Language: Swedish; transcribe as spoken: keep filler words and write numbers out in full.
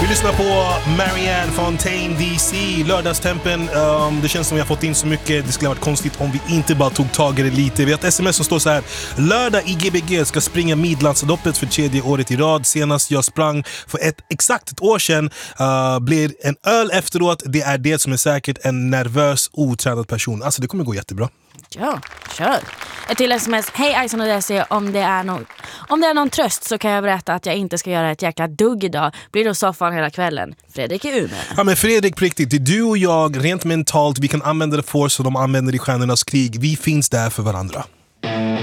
Vi lyssnar på Marianne Fontaine D C, lördagstempen. Um, det känns som vi har fått in så mycket. Det skulle ha varit konstigt om vi inte bara tog tag i det lite. Vi har ett sms som står så här: lördag i G B G ska springa Midlandsloppet för tredje året i rad. Senast jag sprang för ett, exakt ett år sedan uh, blir en öl efteråt. Det är det som är säkert en nervös, otränad person. Alltså det kommer gå jättebra. Ja, kör. Ett till sms. Hej Ison och Desi, om det är någon om det är någon tröst så kan jag berätta att jag inte ska göra ett jäkla dugg idag. Blir då soffan hela kvällen. Fredrik är Umeå. Ja men Fredrik, på riktigt, det är du och jag rent mentalt, vi kan använda det för så de använder i Stjärnornas krig. Vi finns där för varandra.